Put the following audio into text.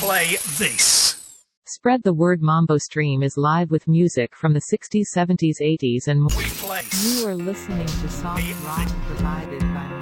play this. Spread the Word Mambo stream is live with music from the 60s, 70s, 80s and more. We play. You are listening to soft rock provided by